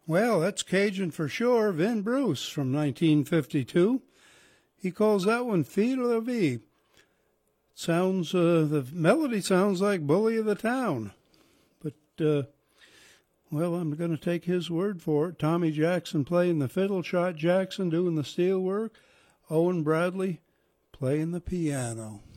Well, that's Cajun for sure. Vin Bruce from 1952. He calls that one Fille la Vie. Sounds, the melody sounds like Bully of the Town. But, well, I'm going to take his word for it. Tommy Jackson playing the fiddle, Shot Jackson doing the steel work, Owen Bradley playing the piano.